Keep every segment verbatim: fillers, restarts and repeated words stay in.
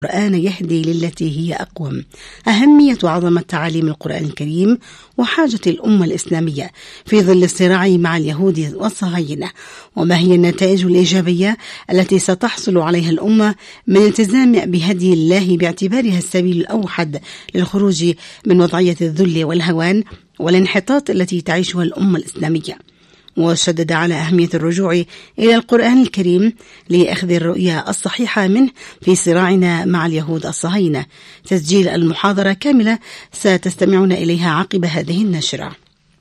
القرآن يهدي للتي هي أقوم. أهمية وعظمة تعاليم القرآن الكريم وحاجة الأمة الإسلامية في ظل الصراع مع اليهود والصهاينة، وما هي النتائج الإيجابية التي ستحصل عليها الأمة من التزام بهدي الله باعتبارها السبيل الأوحد للخروج من وضعية الذل والهوان والانحطاط التي تعيشها الأمة الإسلامية. وشدد على أهمية الرجوع إلى القرآن الكريم لأخذ الرؤية الصحيحة منه في صراعنا مع اليهود الصهاينة. تسجيل المحاضرة كاملة ستستمعون إليها عقب هذه النشرة.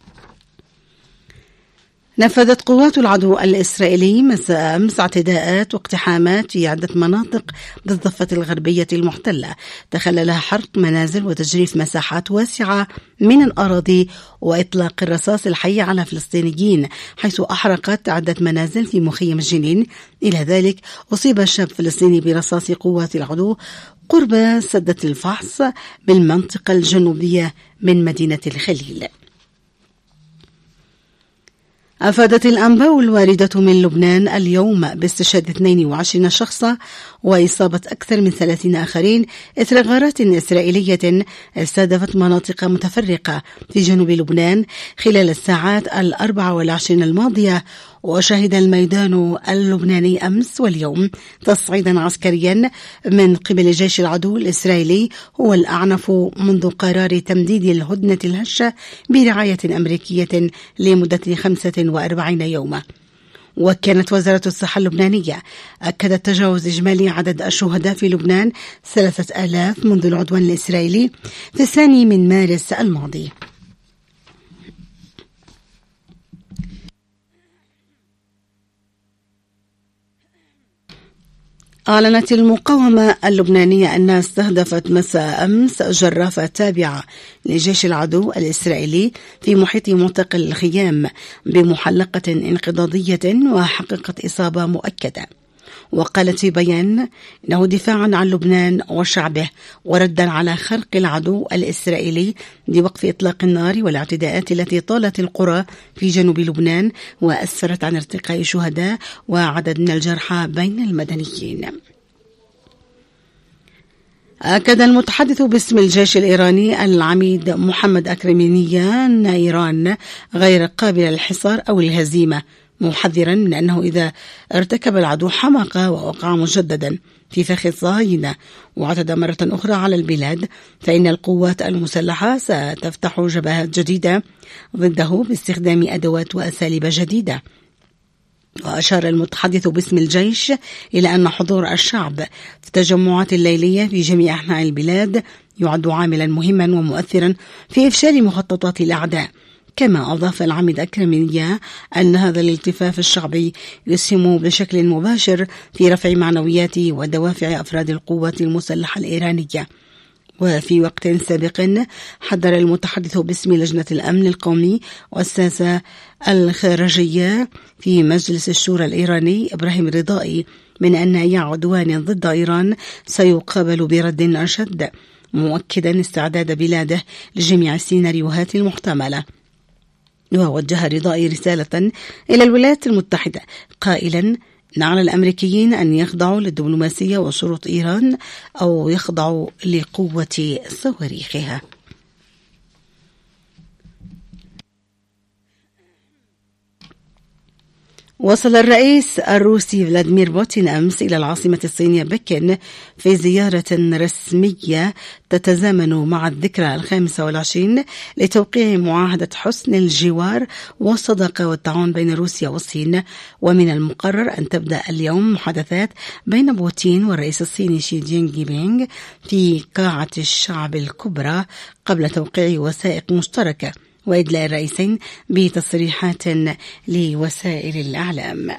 نفذت قوات العدو الإسرائيلي مساء أمس اعتداءات واقتحامات في عدة مناطق بالضفة الغربية المحتلة تخللها حرق منازل وتجريف مساحات واسعة من الأراضي وإطلاق الرصاص الحي على فلسطينيين، حيث أحرقت عدة منازل في مخيم جنين. إلى ذلك أصيب شاب فلسطيني برصاص قوات العدو قرب سدة الفحص بالمنطقة الجنوبية من مدينة الخليل. أفادت الأنباء الواردة من لبنان اليوم باستشهاد اثنين وعشرين شخصا وإصابة أكثر من ثلاثين آخرين إثر غارات إسرائيلية استهدفت مناطق متفرقة في جنوب لبنان خلال الساعات الأربع والعشرين الماضية. وشهد الميدان اللبناني أمس واليوم تصعيدا عسكريا من قبل الجيش العدو الإسرائيلي هو الأعنف منذ قرار تمديد الهدنة الهشة برعاية أمريكية لمدة خمسة وأربعين يوما. وكانت وزارة الصحة اللبنانية أكدت تجاوز إجمالي عدد الشهداء في لبنان ثلاثة آلاف منذ العدوان الإسرائيلي في الثاني من مارس الماضي. أعلنت المقاومة اللبنانية أنها استهدفت مساء أمس جرافة تابعة لجيش العدو الإسرائيلي في محيط منطقة الخيام بمحلقة انقضاضية وحققت إصابة مؤكدة. وقالت في بيان إنه دفاعا عن لبنان وشعبه وردا على خرق العدو الإسرائيلي بوقف إطلاق النار والاعتداءات التي طالت القرى في جنوب لبنان وأسفرت عن ارتقاء شهداء وعدد من الجرحى بين المدنيين. أكد المتحدث باسم الجيش الإيراني العميد محمد أكرمينيان أن إيران غير قابلة للحصار أو الهزيمة، محذرا من أنه إذا ارتكب العدو حماقة ووقع مجددا في فخ الصهاينة واعتدى مرة أخرى على البلاد فإن القوات المسلحة ستفتح جبهات جديدة ضده باستخدام أدوات وأساليب جديدة. وأشار المتحدث باسم الجيش إلى أن حضور الشعب في التجمعات الليلية في جميع أنحاء البلاد يعد عاملا مهما ومؤثرا في إفشال مخططات الأعداء. كما أضاف العميد أكرمينيا أن هذا الالتفاف الشعبي يسهم بشكل مباشر في رفع معنويات ودوافع أفراد القوات المسلحة الإيرانية. وفي وقت سابق حذر المتحدث باسم لجنة الأمن القومي والسياسة الخارجية في مجلس الشورى الإيراني إبراهيم رضائي من أن أي عدوان ضد إيران سيقابل برد أشد، مؤكدا استعداد بلاده لجميع السيناريوهات المحتملة. ووجه رضائي رسالة إلى الولايات المتحدة قائلا إن على الأمريكيين أن يخضعوا للدبلوماسية وشروط إيران أو يخضعوا لقوة صواريخها. وصل الرئيس الروسي فلاديمير بوتين أمس إلى العاصمة الصينية بكين في زيارة رسمية تتزامن مع الذكرى الخامسة والعشرين لتوقيع معاهدة حسن الجوار والصداقة والتعاون بين روسيا والصين. ومن المقرر أن تبدأ اليوم محادثات بين بوتين والرئيس الصيني شي جين بينغ في قاعة الشعب الكبرى قبل توقيع وثائق مشتركة وإدلاء الرئيسين بتصريحات لوسائل الإعلام.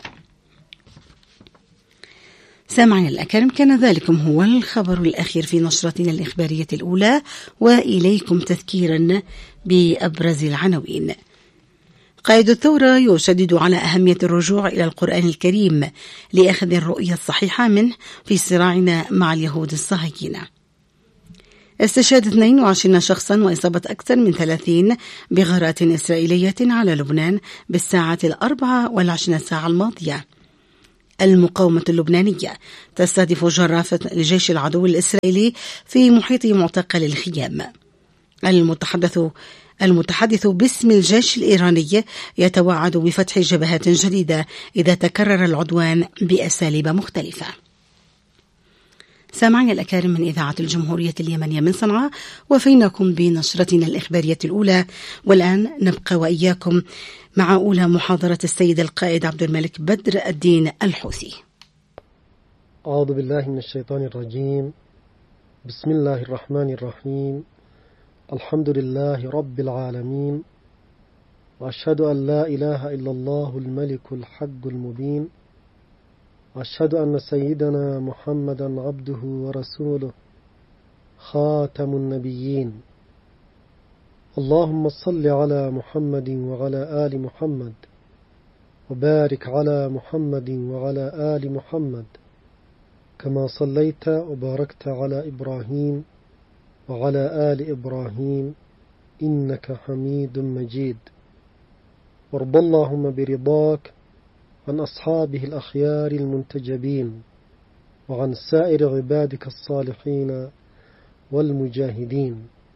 سامعين الأكارم، كان ذلكم هو الخبر الأخير في نشرتنا الإخبارية الأولى، وإليكم تذكيرا بأبرز العناوين. قائد الثورة يشدد على أهمية الرجوع إلى القرآن الكريم لأخذ الرؤية الصحيحة منه في صراعنا مع اليهود الصهاينة. استشهاد اثنين وعشرين شخصا وإصابة أكثر من ثلاثين بغارات إسرائيلية على لبنان بالساعة الأربعة والعشرين ساعة الماضية. المقاومة اللبنانية تستهدف جرافة الجيش العدو الإسرائيلي في محيط معتقل الخيام. المتحدث المتحدث باسم الجيش الإيراني يتوعد بفتح جبهات جديدة إذا تكرر العدوان بأساليب مختلفة. سامعين الأكارم من إذاعة الجمهورية اليمنية من صنعاء، وفيناكم بنشرتنا الإخبارية الأولى. والآن نبقى وإياكم مع أولى محاضرة السيد القائد عبد الملك بدر الدين الحوثي. أعوذ بالله من الشيطان الرجيم. بسم الله الرحمن الرحيم. الحمد لله رب العالمين، وأشهد أن لا إله إلا الله الملك الحق المبين، وأشهد أن سيدنا محمدا عبده ورسوله خاتم النبيين. اللهم صل على محمد وعلى آل محمد، وبارك على محمد وعلى آل محمد كما صليت وباركت على إبراهيم وعلى آل إبراهيم إنك حميد مجيد. وارض اللهم برضاك عن أصحابه الأخيار المنتجبين، وعن سائر عبادك الصالحين والمجاهدين.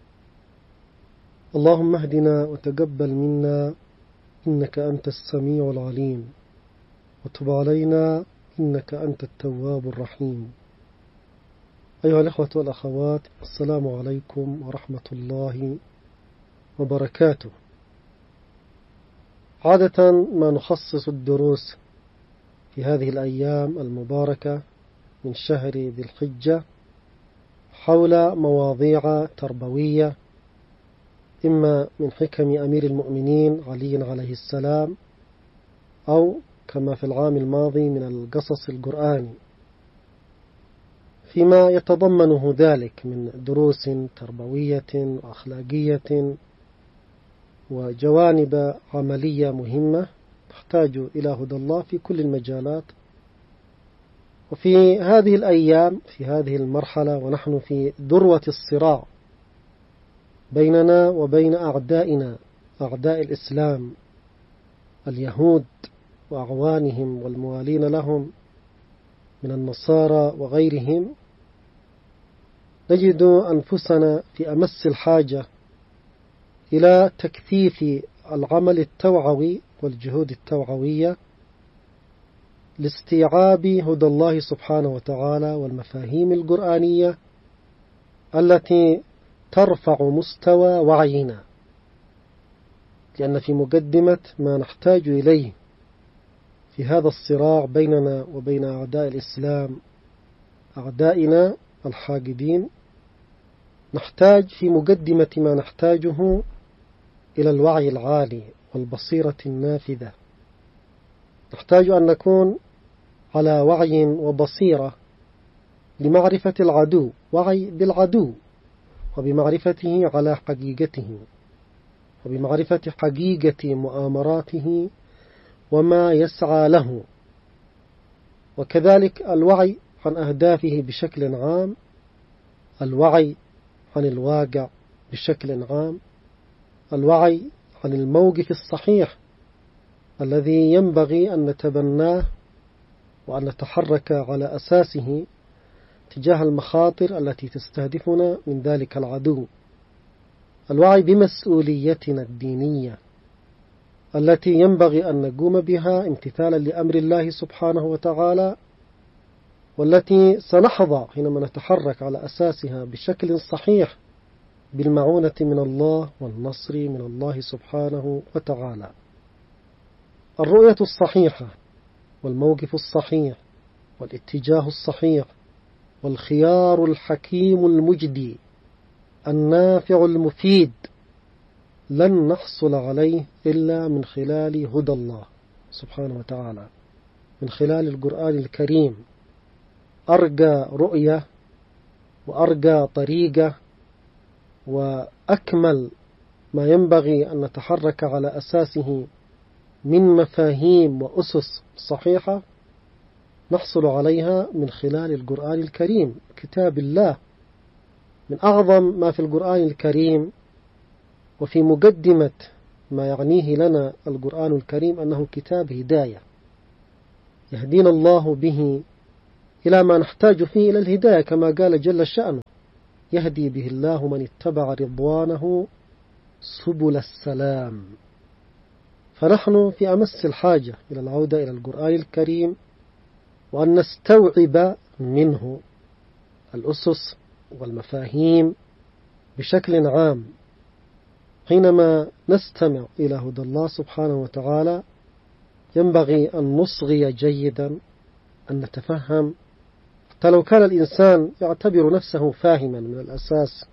اللهم اهدنا وتقبل منا إنك أنت السميع العليم، وتب علينا إنك أنت التواب الرحيم. أيها الأخوة والأخوات، السلام عليكم ورحمة الله وبركاته. عادة ما نخصص الدروس في هذه الأيام المباركة من شهر ذي الحجة حول مواضيع تربوية، إما من حكم أمير المؤمنين علي عليه السلام، أو كما في العام الماضي من القصص القرآني، فيما يتضمنه ذلك من دروس تربوية وأخلاقية وجوانب عملية مهمة تحتاج إلى هدى الله في كل المجالات. وفي هذه الأيام في هذه المرحلة ونحن في ذروة الصراع بيننا وبين أعدائنا، أعداء الإسلام، اليهود وأعوانهم والموالين لهم من النصارى وغيرهم، نجد أنفسنا في أمس الحاجة إلى تكثيف العمل التوعوي والجهود التوعوية لاستيعاب هدى الله سبحانه وتعالى والمفاهيم القرآنية التي ترفع مستوى وعينا، لأن في مقدمة ما نحتاج إليه في هذا الصراع بيننا وبين أعداء الإسلام، أعدائنا الحاقدين، نحتاج في مقدمة ما نحتاجه إلى الوعي العالي والبصيرة النافذة. نحتاج أن نكون على وعي وبصيرة لمعرفة العدو، وعي بالعدو وبمعرفته على حقيقته، وبمعرفة حقيقة مؤامراته وما يسعى له، وكذلك الوعي عن أهدافه بشكل عام، الوعي عن الواقع بشكل عام، الوعي عن الموقف الصحيح الذي ينبغي أن نتبناه وأن نتحرك على أساسه تجاه المخاطر التي تستهدفنا من ذلك العدو، الوعي بمسؤوليتنا الدينية التي ينبغي أن نقوم بها امتثالا لأمر الله سبحانه وتعالى، والتي سنحظى حينما نتحرك على أساسها بشكل صحيح بالمعونة من الله والنصر من الله سبحانه وتعالى. الرؤية الصحيحة والموقف الصحيح والاتجاه الصحيح والخيار الحكيم المجدي النافع المفيد لن نحصل عليه إلا من خلال هدى الله سبحانه وتعالى، من خلال القرآن الكريم. أرجى رؤية وأرجى طريقة وأكمل ما ينبغي أن نتحرك على أساسه من مفاهيم وأسس صحيحة نحصل عليها من خلال القرآن الكريم، كتاب الله. من أعظم ما في القرآن الكريم وفي مقدمة ما يعنيه لنا القرآن الكريم أنه كتاب هداية، يهدينا الله به إلى ما نحتاج فيه إلى الهداية، كما قال جل شأنه: يهدي به الله من اتبع رضوانه سبل السلام. فنحن في أمس الحاجة إلى العودة إلى القرآن الكريم، وأن نستوعب منه الأسس والمفاهيم بشكل عام. حينما نستمع إلى هدى الله سبحانه وتعالى ينبغي أن نصغي جيدا، أن نتفهم، حتى لو كان الإنسان يعتبر نفسه فاهما من الأساس،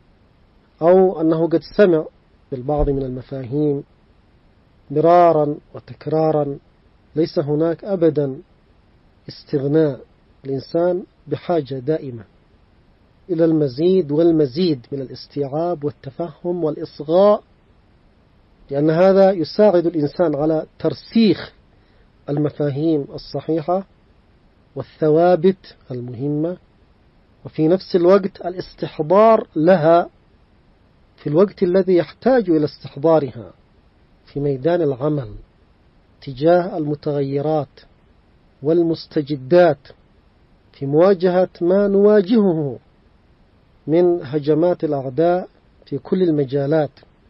أو أنه قد سمع بالبعض من المفاهيم مرارا وتكرارا، ليس هناك أبدا استغناء. الإنسان بحاجة دائمة إلى المزيد والمزيد من الاستيعاب والتفهم والإصغاء، لأن هذا يساعد الإنسان على ترسيخ المفاهيم الصحيحة والثوابت المهمة، وفي نفس الوقت الاستحضار لها في الوقت الذي يحتاج إلى استحضارها في ميدان العمل تجاه المتغيرات والمستجدات، في مواجهة ما نواجهه من هجمات الأعداء في كل المجالات.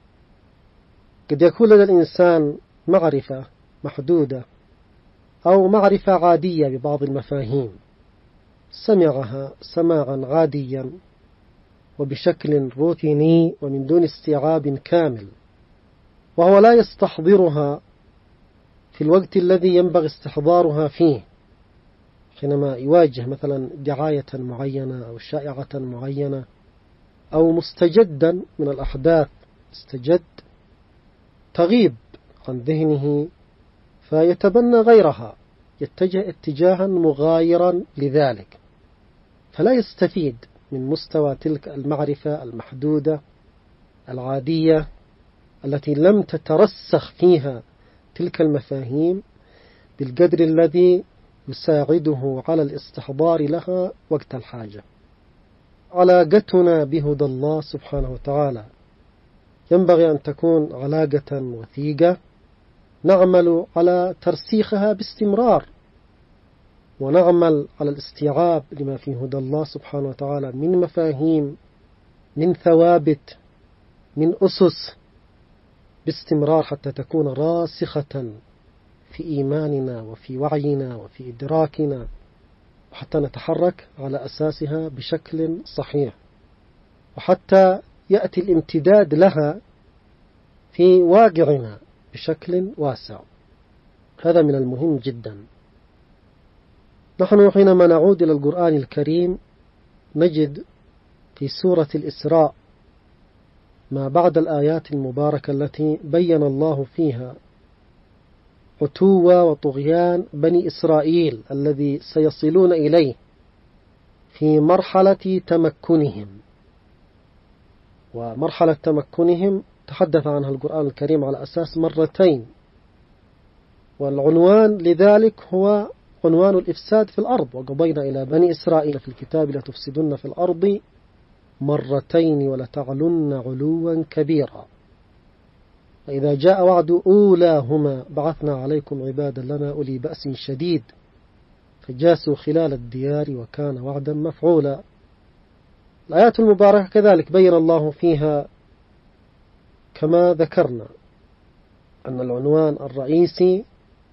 قد يكون لدى الإنسان معرفة محدودة أو معرفة عادية ببعض المفاهيم، سمعها سماعا عاديا وبشكل روتيني ومن دون استيعاب كامل، وهو لا يستحضرها في الوقت الذي ينبغي استحضارها فيه، حينما يواجه مثلا دعاية معينة أو شائعة معينة أو مستجدا من الأحداث استجد، تغيب عن ذهنه فيتبنى غيرها، يتجه اتجاها مغايرا لذلك، فلا يستفيد من مستوى تلك المعرفة المحدودة العادية التي لم تترسخ فيها تلك المفاهيم بالقدر الذي يساعده على الاستحضار لها وقت الحاجة. علاقتنا بهدى الله سبحانه وتعالى ينبغي أن تكون علاقة وثيقة، نعمل على ترسيخها باستمرار، ونعمل على الاستيعاب لما في هدى الله سبحانه وتعالى من مفاهيم، من ثوابت، من أسس باستمرار، حتى تكون راسخة في إيماننا وفي وعينا وفي إدراكنا، وحتى نتحرك على أساسها بشكل صحيح، وحتى يأتي الامتداد لها في واقعنا بشكل واسع. هذا من المهم جدا. نحن حينما نعود إلى القرآن الكريم نجد في سورة الإسراء ما بعد الآيات المباركة التي بين الله فيها عتو وطغيان بني إسرائيل الذي سيصلون إليه في مرحلة تمكنهم. ومرحلة تمكنهم تحدث عنها القرآن الكريم على أساس مرتين، والعنوان لذلك هو عنوان الإفساد في الأرض. وقضينا إلى بني إسرائيل في الكتاب لتفسدن في الأرض مرتين ولتعلن علوا كبيرا، فإذا جاء وعد أولاهما بعثنا عليكم عبادا لنا أولي بأس شديد فجاسوا خلال الديار وكان وعدا مفعولا. الآيات المباركة كذلك بين الله فيها كما ذكرنا أن العنوان الرئيسي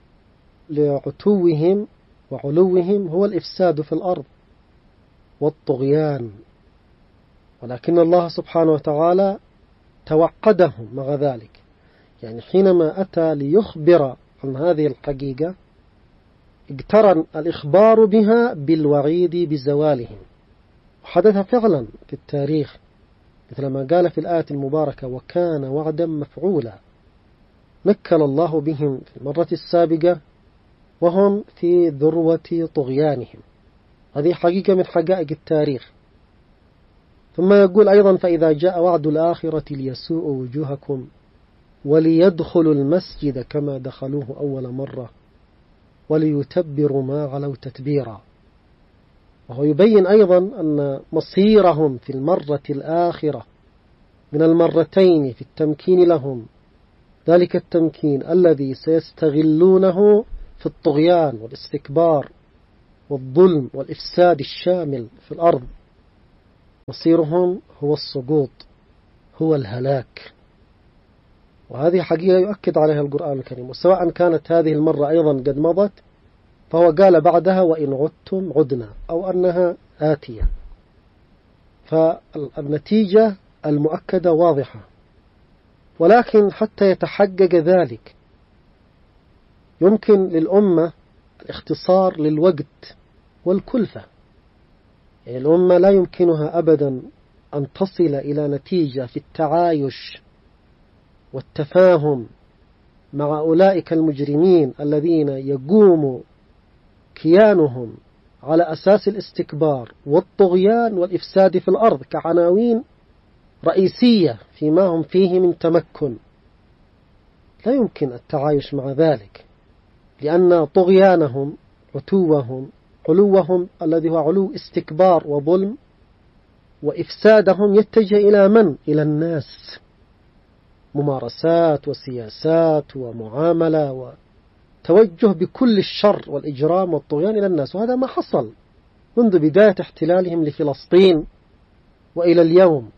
لعتوهم وعلوهم هو الإفساد في الأرض والطغيان، ولكن الله سبحانه وتعالى توعدهم مع ذلك. يعني حينما أتى ليخبر عن هذه الحقيقة اقترن الإخبار بها بالوعيد بزوالهم، وحدث فعلا في التاريخ مثل ما قال في الآية المباركة وكان وعدا مفعولا. نكل الله بهم في المرة السابقة وهم في ذروة طغيانهم، هذه حقيقة من حقائق التاريخ. ثم يقول أيضا فإذا جاء وعد الآخرة ليسوء وجوهكم وليدخلوا المسجد كما دخلوه أول مرة وليتبروا ما علوا تتبيرا. وهو يبين أيضا أن مصيرهم في المرة الآخرة من المرتين في التمكين لهم ذلك التمكين الذي سيستغلونه في الطغيان والاستكبار والظلم والإفساد الشامل في الأرض مصيرهم هو السقوط، هو الهلاك. وهذه حقيقة يؤكد عليها القرآن الكريم، وسواء كانت هذه المرة أيضا قد مضت فهو قال بعدها وإن عدتم عدنا، أو أنها آتية. فالنتيجة المؤكدة واضحة، ولكن حتى يتحقق ذلك يمكن للأمة الاختصار للوقت والكلفة. يعني الأمة لا يمكنها أبدا أن تصل إلى نتيجة في التعايش والتفاهم مع أولئك المجرمين الذين يقوم كيانهم على أساس الاستكبار والطغيان والإفساد في الأرض كعناوين رئيسية فيما هم فيه من تمكن. لا يمكن التعايش مع ذلك، لأن طغيانهم، عتوهم، علوهم الذي هو علو استكبار وظلم، وإفسادهم يتجه إلى من؟ إلى الناس، ممارسات وسياسات ومعاملة وتوجه بكل الشر والإجرام والطغيان إلى الناس. وهذا ما حصل منذ بداية احتلالهم لفلسطين وإلى اليوم.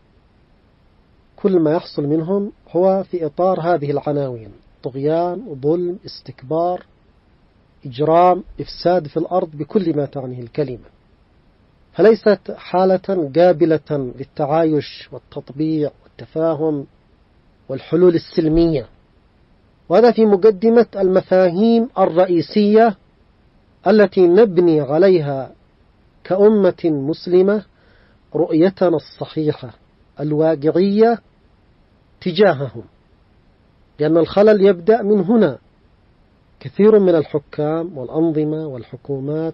كل ما يحصل منهم هو في إطار هذه العناوين: طغيان، ظلم، استكبار، إجرام، إفساد في الأرض بكل ما تعنيه الكلمة. فليست حالة قابلة للتعايش والتطبيع والتفاهم والحلول السلمية. وهذا في مقدمة المفاهيم الرئيسية التي نبني عليها كأمة مسلمة رؤيتنا الصحيحة الواقعية تجاههم، لأن الخلل يبدأ من هنا. كثير من الحكام والأنظمة والحكومات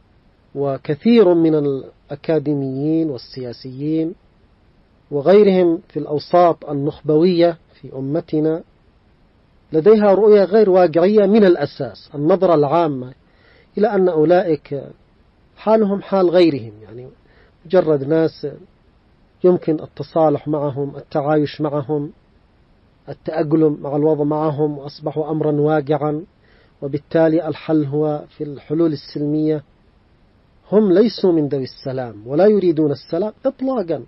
وكثير من الأكاديميين والسياسيين وغيرهم في الأوساط النخبوية في أمتنا لديها رؤية غير واقعية من الأساس. النظرة العامة إلى أن أولئك حالهم حال غيرهم، يعني مجرد ناس يمكن التصالح معهم، التعايش معهم، التأقلم مع الوضع معهم، وأصبحوا أمرا واقعا، وبالتالي الحل هو في الحلول السلمية. هم ليسوا من ذوي السلام ولا يريدون السلام إطلاقا.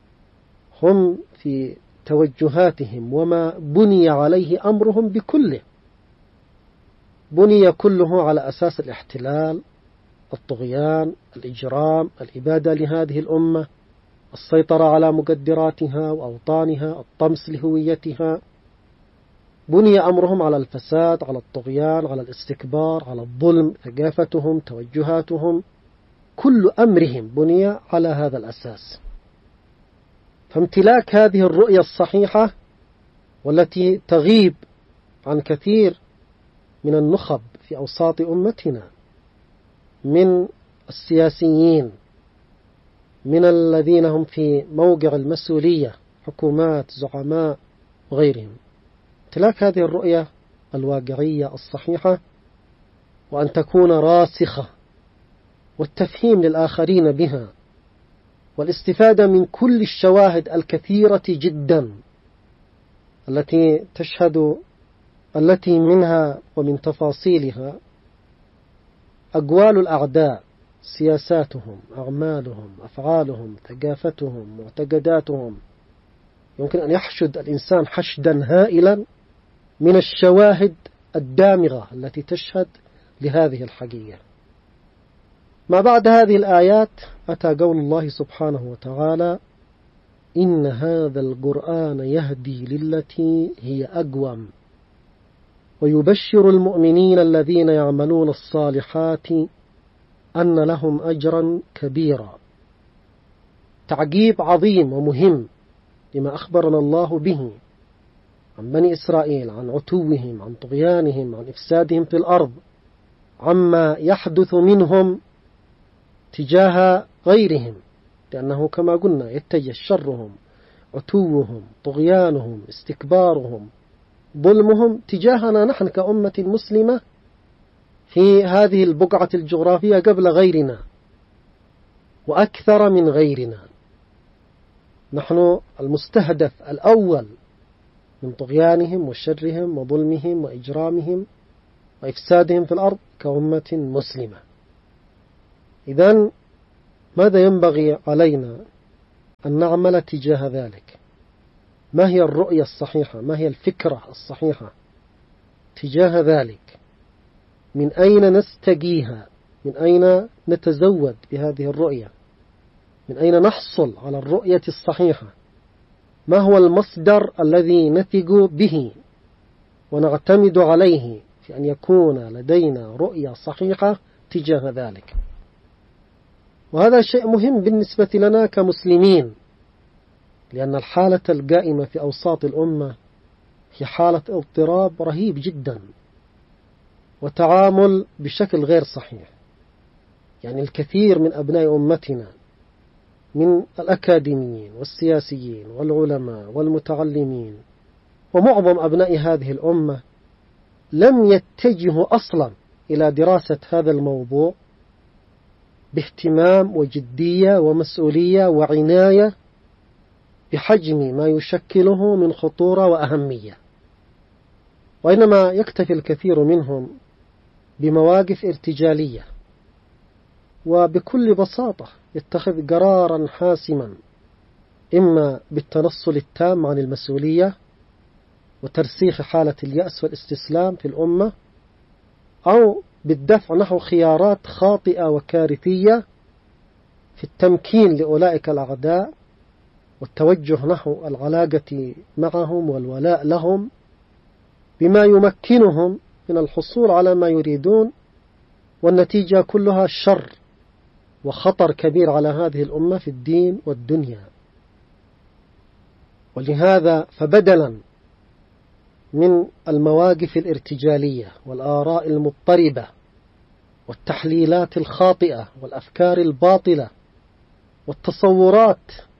هم في توجهاتهم وما بني عليه أمرهم بكله بني كله على أساس الاحتلال، الطغيان، الإجرام، الإبادة لهذه الأمة، السيطرة على مقدراتها وأوطانها، الطمس لهويتها. بني أمرهم على الفساد، على الطغيان، على الاستكبار، على الظلم. ثقافتهم، توجهاتهم، كل أمرهم بني على هذا الأساس. فامتلاك هذه الرؤية الصحيحة والتي تغيب عن كثير من النخب في أوساط أمتنا، من السياسيين، من الذين هم في موقع المسؤولية، حكومات، زعماء وغيرهم. امتلاك هذه الرؤية الواقعية الصحيحة وأن تكون راسخة، والتفهيم للآخرين بها، والاستفادة من كل الشواهد الكثيرة جدا التي تشهد التي منها ومن تفاصيلها أقوال الأعداء، سياساتهم، أعمالهم، أفعالهم، ثقافتهم، معتقداتهم. يمكن أن يحشد الإنسان حشدا هائلا من الشواهد الدامغة التي تشهد لهذه الحقيقة. ما بعد هذه الآيات أتى قول الله سبحانه وتعالى: إن هذا القرآن يهدي للتي هي أقوم ويبشر المؤمنين الذين يعملون الصالحات أن لهم أجرا كبيرا. تعقيب عظيم ومهم لما أخبرنا الله به عن بني إسرائيل، عن عتوهم، عن طغيانهم، عن إفسادهم في الأرض، عما يحدث منهم تجاه غيرهم، لأنه كما قلنا يتجه شرهم، عتوهم، طغيانهم، استكبارهم، ظلمهم تجاهنا نحن كأمة مسلمة في هذه البقعة الجغرافية قبل غيرنا وأكثر من غيرنا. نحن المستهدف الأول من طغيانهم وشرهم وظلمهم وإجرامهم وإفسادهم في الأرض كأمة مسلمة. إذن ماذا ينبغي علينا أن نعمل تجاه ذلك؟ ما هي الرؤية الصحيحة؟ ما هي الفكرة الصحيحة تجاه ذلك؟ من أين نستجيها؟ من أين نتزود بهذه الرؤية؟ من أين نحصل على الرؤية الصحيحة؟ ما هو المصدر الذي نثق به ونعتمد عليه في أن يكون لدينا رؤية صحيحة تجاه ذلك؟ وهذا شيء مهم بالنسبة لنا كمسلمين، لأن الحالة القائمة في أوساط الأمة هي حالة اضطراب رهيب جدا وتعامل بشكل غير صحيح. يعني الكثير من أبناء أمتنا من الأكاديميين والسياسيين والعلماء والمتعلمين ومعظم أبناء هذه الأمة لم يتجهوا أصلا إلى دراسة هذا الموضوع باهتمام وجدية ومسؤولية وعناية بحجم ما يشكله من خطورة وأهمية، وإنما يكتفي الكثير منهم بمواقف ارتجالية، وبكل بساطة يتخذ قرارا حاسما إما بالتنصل التام عن المسؤولية وترسيخ حالة اليأس والاستسلام في الأمة، أو بالدفع نحو خيارات خاطئة وكارثية في التمكين لأولئك الأعداء والتوجه نحو العلاقة معهم والولاء لهم بما يمكنهم من الحصول على ما يريدون، والنتيجة كلها شر وخطر كبير على هذه الأمة في الدين والدنيا. ولهذا فبدلا من المواقف الارتجالية والآراء المضطربة والتحليلات الخاطئة والأفكار الباطلة والتصورات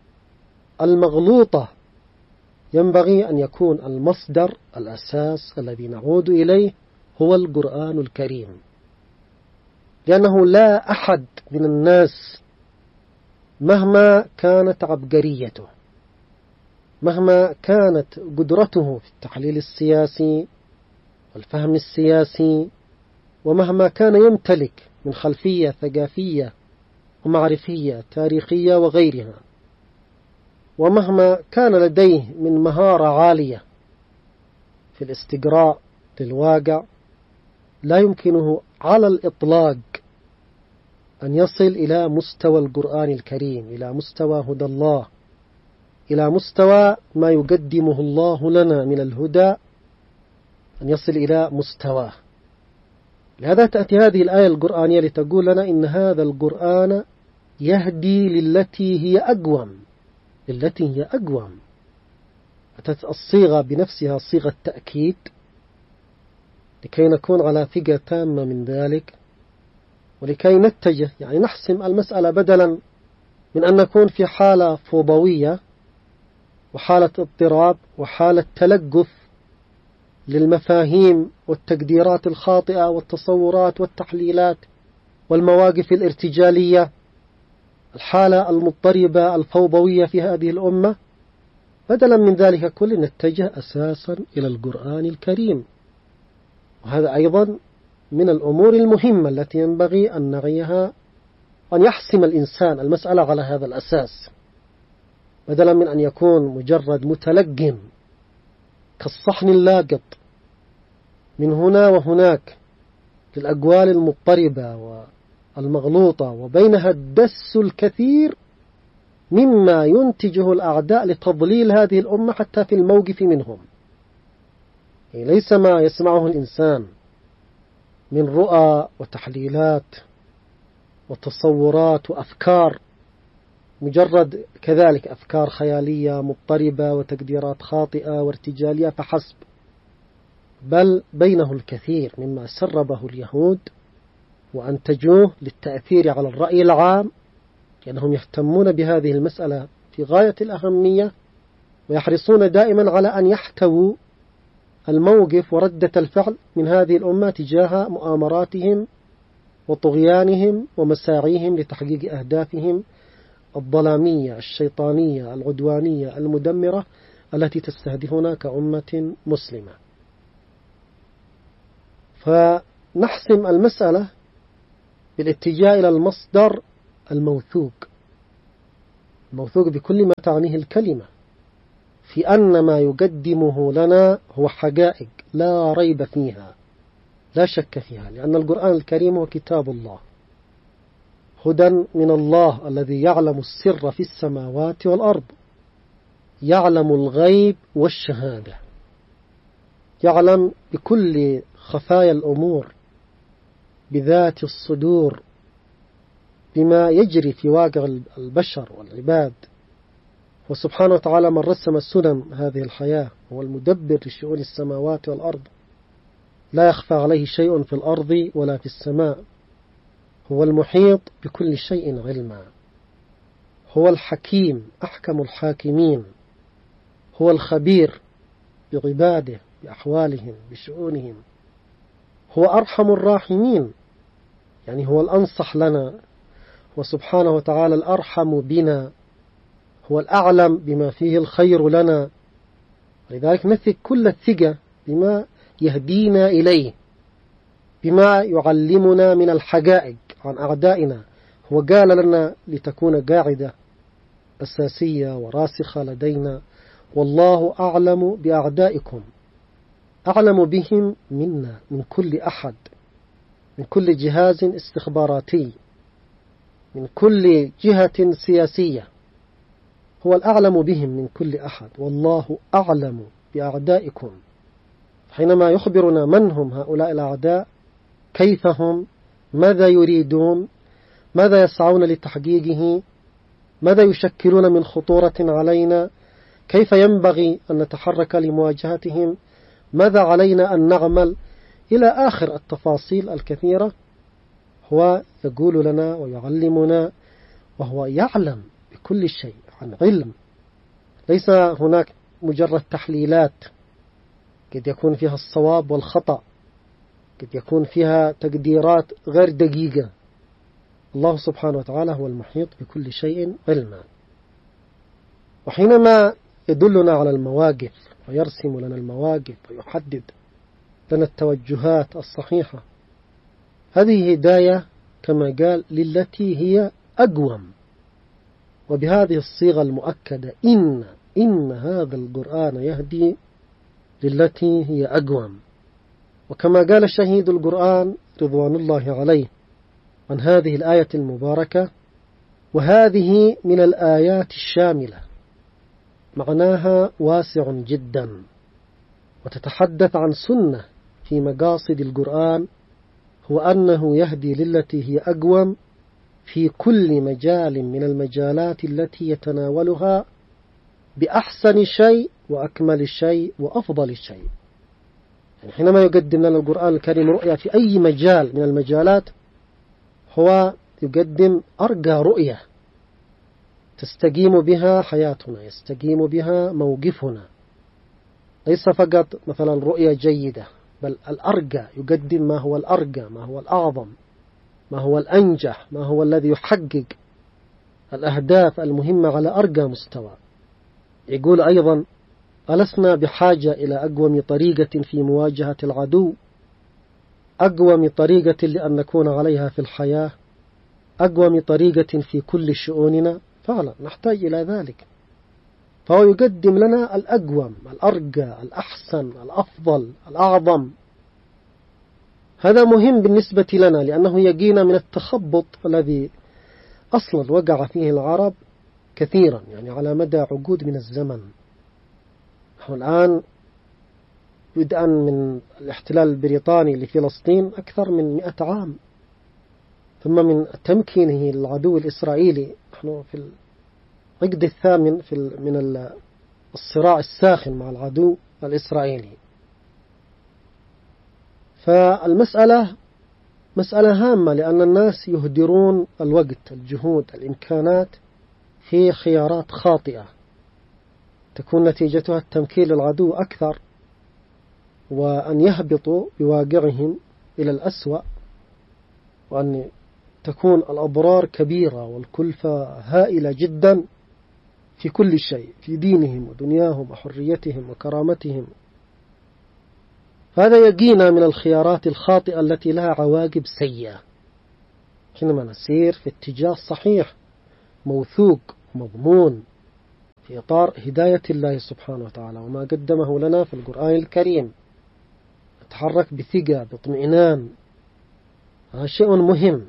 المغلوطة، ينبغي أن يكون المصدر الأساس الذي نعود إليه هو القرآن الكريم، لأنه لا أحد من الناس مهما كانت عبقريته، مهما كانت قدرته في التحليل السياسي والفهم السياسي، ومهما كان يمتلك من خلفية ثقافية ومعرفية تاريخية وغيرها، ومهما كان لديه من مهارة عالية في الاستقراء للواقع، لا يمكنه على الإطلاق أن يصل إلى مستوى القرآن الكريم، إلى مستوى هدى الله، إلى مستوى ما يقدمه الله لنا من الهدى، أن يصل إلى مستواه. لهذا تأتي هذه الآية القرآنية لتقول لنا إن هذا القرآن يهدي للتي هي أقوم، للتي هي أقوم. أتت الصيغة بنفسها صيغة تأكيد لكي نكون على ثقة تامة من ذلك، ولكي نتجه يعني نحسم المسألة، بدلا من أن نكون في حالة فوضوية وحالة اضطراب وحالة تلقف للمفاهيم والتقديرات الخاطئة والتصورات والتحليلات والمواقف الارتجالية، الحالة المضطربة الفوضوية في هذه الأمة. بدلا من ذلك كل نتجه أساسا إلى القرآن الكريم، وهذا أيضا من الأمور المهمة التي ينبغي أن نعيها، أن يحسم الإنسان المسألة على هذا الأساس، بدلا من أن يكون مجرد متلقن كالصحن اللاقط من هنا وهناك للأقوال المضطربة والمغلوطة، وبينها الدس الكثير مما ينتجه الأعداء لتضليل هذه الأمة حتى في الموقف منهم. ليس ما يسمعه الإنسان من رؤى وتحليلات وتصورات وأفكار مجرد كذلك أفكار خيالية مضطربة وتقديرات خاطئة وارتجالية فحسب، بل بينه الكثير مما سربه اليهود وأنتجوه للتأثير على الرأي العام، لأنهم يهتمون بهذه المسألة في غاية الأهمية، ويحرصون دائما على أن يحتووا الموقف وردة الفعل من هذه الأمة تجاه مؤامراتهم وطغيانهم ومساعيهم لتحقيق أهدافهم الظلامية الشيطانية العدوانية المدمرة التي تستهدفنا كأمة مسلمة. نحسم المسألة بالاتجاه إلى المصدر الموثوق، الموثوق بكل ما تعنيه الكلمة، في أن ما يقدمه لنا هو حقائق لا ريب فيها، لا شك فيها، لأن القرآن الكريم هو كتاب الله، هدى من الله الذي يعلم السر في السماوات والأرض، يعلم الغيب والشهادة، يعلم بكل خفايا الأمور، بذات الصدور، بما يجري في واقع البشر والعباد. وسبحانه وتعالى من رسم سنن هذه الحياة، هو المدبر لشؤون السماوات والأرض، لا يخفى عليه شيء في الأرض ولا في السماء، هو المحيط بكل شيء علما، هو الحكيم أحكم الحاكمين، هو الخبير بعباده بأحوالهم بشؤونهم، هو أرحم الراحمين، يعني هو الأنصح لنا، وسبحانه وتعالى الأرحم بنا، هو الأعلم بما فيه الخير لنا، لذلك نثق كل الثقة بما يهدينا إليه، بما يعلمنا من الحقائق عن أعدائنا. هو قال لنا لتكون قاعدة أساسية وراسخة لدينا: والله أعلم بأعدائكم، أعلم بهم منا، من كل أحد، من كل جهاز استخباراتي، من كل جهة سياسية، هو الأعلم بهم من كل أحد، والله أعلم بأعدائكم. حينما يخبرنا من هم هؤلاء الأعداء، كيف هم، ماذا يريدون، ماذا يسعون لتحقيقه، ماذا يشكلون من خطورة علينا، كيف ينبغي أن نتحرك لمواجهتهم، ماذا علينا أن نعمل، إلى آخر التفاصيل الكثيرة، هو يقول لنا ويعلمنا، وهو يعلم بكل شيء عن علم، ليس هناك مجرد تحليلات قد يكون فيها الصواب والخطأ، قد يكون فيها تقديرات غير دقيقة. الله سبحانه وتعالى هو المحيط بكل شيء علما. وحينما يدلنا على المواقف ويرسم لنا المواقف ويحدد لنا التوجهات الصحيحة، هذه هداية كما قال للتي هي أقوم، وبهذه الصيغة المؤكدة: إن إن هذا القرآن يهدي للتي هي أقوم. وكما قال شهيد القرآن رضوان الله عليه عن هذه الآية المباركة: وهذه من الآيات الشاملة، معناها واسع جدا، وتتحدث عن سنة في مقاصد القرآن، هو أنه يهدي للتي هي أقوم في كل مجال من المجالات التي يتناولها بأحسن شيء وأكمل شيء وأفضل شيء. يعني حينما يقدم لنا القرآن الكريم رؤية في أي مجال من المجالات، هو يقدم أرقى رؤية تستقيم بها حياتنا، يستقيم بها موقفنا، ليس فقط مثلا رؤية جيدة، بل الأرقى، يقدم ما هو الأرقى، ما هو الأعظم، ما هو الأنجح، ما هو الذي يحقق الأهداف المهمة على أرقى مستوى. يقول أيضا: ألسنا بحاجة إلى أقوم طريقة في مواجهة العدو، أقوم طريقة لأن نكون عليها في الحياة، أقوم طريقة في كل شؤوننا. فعلا نحتاج إلى ذلك، فهو يقدم لنا الأقوم، الأرقى، الأحسن، الأفضل، الأعظم. هذا مهم بالنسبة لنا، لأنه يقينا من التخبط الذي أصلا وقع فيه العرب كثيرا، يعني على مدى عقود من الزمن. نحن الآن بدءا من الاحتلال البريطاني لفلسطين أكثر من مئة عام، ثم من تمكينه العدو الإسرائيلي، نحن في العقد الثامن في من الصراع الساخن مع العدو الإسرائيلي. فالمسألة مسألة هامة، لأن الناس يهدرون الوقت، الجهود، الإمكانات في خيارات خاطئة تكون نتيجتها التمكين للعدو أكثر، وأن يهبطوا بواقعهم إلى الأسوأ، وأن تكون الأضرار كبيرة والكلفة هائلة جدا في كل شيء، في دينهم ودنياهم وحريتهم وكرامتهم. هذا يقينا من الخيارات الخاطئة التي لها عواقب سيئة حينما نسير في اتجاه صحيح موثوق مضمون في إطار هداية الله سبحانه وتعالى وما قدمه لنا في القرآن الكريم. نتحرك بثقة باطمئنان، هذا شيء مهم.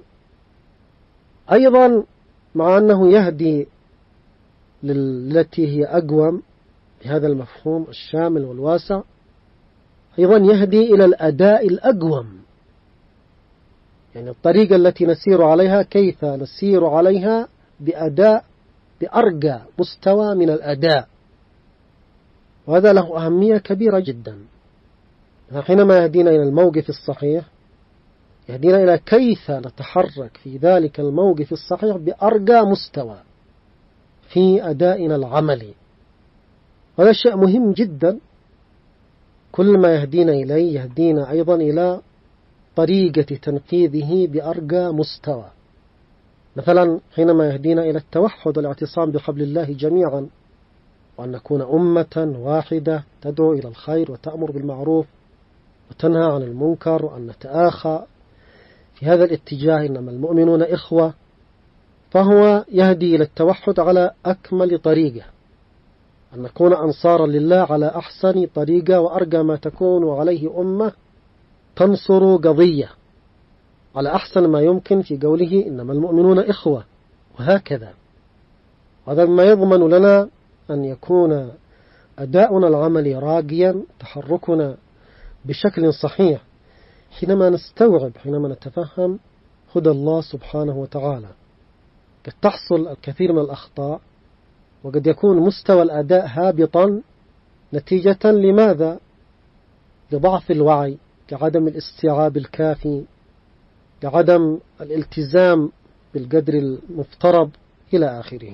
أيضا مع أنه يهدي للتي هي أقوم بهذا المفهوم الشامل والواسع، أيضا يهدي إلى الأداء الأقوم، يعني الطريقة التي نسير عليها كيف نسير عليها بأداء بأرقى مستوى من الأداء، وهذا له أهمية كبيرة جدا. حينما يهدينا إلى الموقف الصحيح يهدينا إلى كيف نتحرك في ذلك الموقف الصحيح بأرقى مستوى في أدائنا العملي. هذا شيء مهم جدا. كل ما يهدينا إليه يهدينا أيضا إلى طريقة تنفيذه بأرقى مستوى. مثلا حينما يهدينا إلى التوحد والاعتصام بحبل الله جميعا، وأن نكون أمة واحدة تدعو إلى الخير وتأمر بالمعروف وتنهى عن المنكر، وأن نتآخى في هذا الاتجاه، إنما المؤمنون إخوة، فهو يهدي إلى التوحد على أكمل طريقة، أن نكون أنصارا لله على أحسن طريقة وأرقى ما تكون عليه أمة تنصر قضية على أحسن ما يمكن في قوله إنما المؤمنون إخوة، وهكذا. هذا ما يضمن لنا أن يكون أداؤنا العملي راقيا، تحركنا بشكل صحيح حينما نستوعب، حينما نتفهم هدى الله سبحانه وتعالى. قد تحصل الكثير من الأخطاء، وقد يكون مستوى الأداء هابطا نتيجة لماذا؟ لضعف الوعي، كعدم الاستيعاب الكافي، كعدم الالتزام بالقدر المفترض إلى آخره.